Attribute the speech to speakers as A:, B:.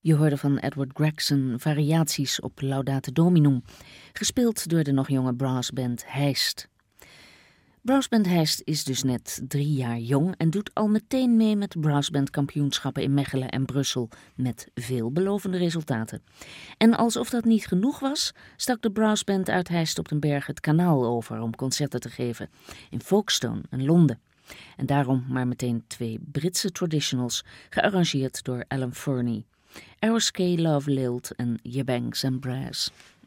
A: Je hoorde van Edward Gregson variaties op Laudate Dominum, gespeeld door de nog jonge brassband Heist. Brassband Heist is dus net 3 jaar jong en doet al meteen mee met brassbandkampioenschappen in Mechelen en Brussel met veelbelovende resultaten. En alsof dat niet genoeg was, stak de brassband uit Heist op den Berg het kanaal over om concerten te geven in Folkestone en Londen. En daarom maar meteen 2 Britse traditionals, gearrangeerd door Alan Furney. Aeroscape Love Lilt en Ye Banks and Brass.